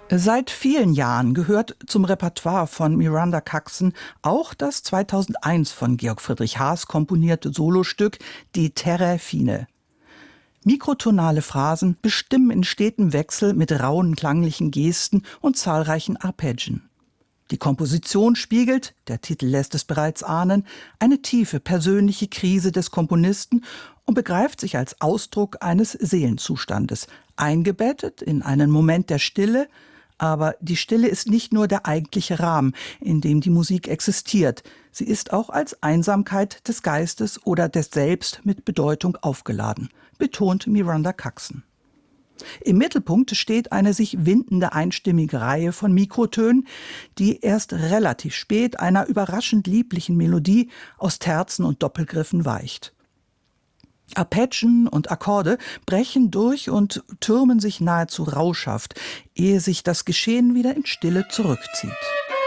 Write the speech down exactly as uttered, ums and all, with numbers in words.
Seit vielen Jahren gehört zum Repertoire von Miranda Caxon auch das zweitausendeins von Georg Friedrich Haas komponierte Solostück Die Terre Fine. Mikrotonale Phrasen bestimmen in stetem Wechsel mit rauen klanglichen Gesten und zahlreichen Arpeggien. Die Komposition spiegelt, der Titel lässt es bereits ahnen, eine tiefe persönliche Krise des Komponisten und begreift sich als Ausdruck eines Seelenzustandes, eingebettet in einen Moment der Stille. Aber die Stille ist nicht nur der eigentliche Rahmen, in dem die Musik existiert. Sie ist auch als Einsamkeit des Geistes oder des Selbst mit Bedeutung aufgeladen, betont Miranda Caxon. Im Mittelpunkt steht eine sich windende einstimmige Reihe von Mikrotönen, die erst relativ spät einer überraschend lieblichen Melodie aus Terzen und Doppelgriffen weicht. Arpeggien und Akkorde brechen durch und türmen sich nahezu rauschhaft, ehe sich das Geschehen wieder in Stille zurückzieht.